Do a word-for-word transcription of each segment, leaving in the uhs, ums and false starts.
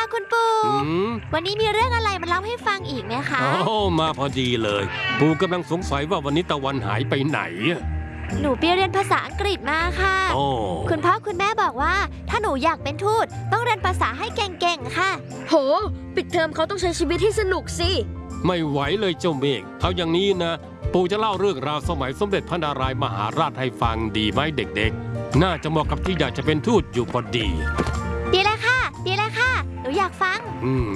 คุณปู่อืมวันนี้มีเรื่องอะไรมาเล่าให้ฟังอีกไหมคะโอ้มาพอดีเลยปู่กำลังสงสัยว่าวันนี้ตะวันหายไปไหนอะหนูไปเรียนภาษาอังกฤษมาค่ะโอ้คุณพ่อคุณแม่บอกว่าถ้าหนูอยากเป็นทูตต้องเรียนภาษาให้เก่งๆค่ะโห ปิดเทอมเขาต้องใช้ชีวิตให้สนุกสิไม่ไหวเลยเจ้าเมฆเอาอย่างนี้นะ ปู่จะเล่าเรื่องราวสมัยสมเด็จพระนารายณ์มหาราชให้ฟังดีไหมเด็กๆ น่าจะเหมาะกับที่อยากจะเป็นทูตอยู่พอดีดีเลยค่ะ ดีเลยค่ะ หนูอยากฟังอืม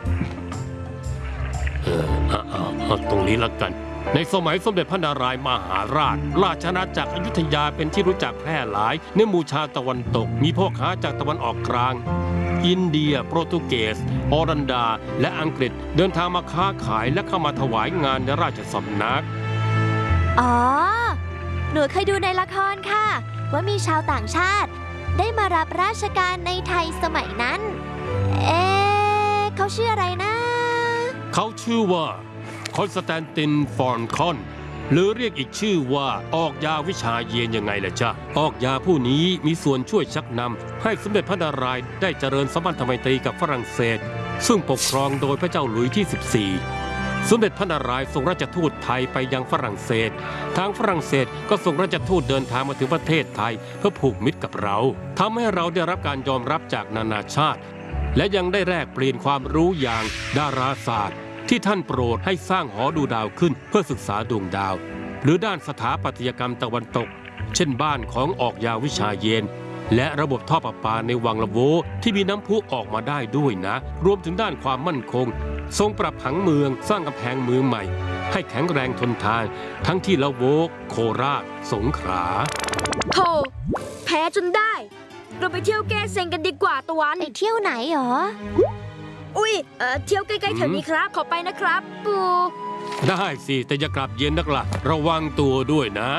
เออเอาเอาเอาตรงนี้ละกัน ในสมัยสมเด็จพระนารายณ์มหาราช ราชอาณาจักรอยุธยาเป็นที่รู้จักแพร่หลายในหมู่ชาวตะวันตก มีพ่อค้าจากตะวันออกกลาง อินเดีย โปรตุเกส ออรันดา และอังกฤษเดินทางมาค้าขายและเข้ามาถวายงานในราชสำนักอ๋อ หนูเคยดูในละครค่ะ ว่ามีชาวต่างชาติ ได้มารับราชการในไทยสมัยนั้น เอ๊ะเขาชื่ออะไรนะเขาชื่อว่าคอนสแตนตินฟอนคอนหรือเรียกอีกชื่อว่าออกยาวิชาเย็นยังไงล่ะจ๊ะออกยาผู้นี้มีส่วนช่วยชักนำให้สมเด็จพระนารายณ์ได้เจริญสัมพันธไมตรีกับฝรั่งเศส ซึ่งปกครองโดยพระเจ้าหลุยส์ที่ สิบสี่ สมเด็จพระนารายณ์ส่งราชทูตไทยไปยังฝรั่งเศส ทางฝรั่งเศสก็ส่งราชทูตเดินทางมาถึงประเทศไทยเพื่อผูกมิตรกับเราทำให้เราได้รับการยอมรับจากนานาชาติ และยังได้แลกเปลี่ยนความรู้อย่างดาราศาสตร์ ที่ท่านโปรดให้สร้างหอดูดาวขึ้นเพื่อศึกษาดวงดาว หรือด้านสถาปัตยกรรมตะวันตก เช่นบ้านของออกยาวิชาเย็น และระบบท่อประปาในวังละโวที่มีน้ำพุออกมาได้ด้วยนะ รวมถึงด้านความมั่นคง ทรงปรับผังเมืองสร้างกำแพงเมืองใหม่ ให้แข็งแรงทนทาน ทั้งที่ละโวโคราช สงขลาโธ่แพ้จนได้ เราไปเที่ยวแก้เซ็งกันดีกว่าตะวันไปเที่ยวไหนหรออุ้ยเอ่อเที่ยวใกล้ๆแถวนี้ครับ ขอไปนะครับ ปูได้สิแต่อย่ากลับเย็นนักล่ะระวังตัวด้วยนะ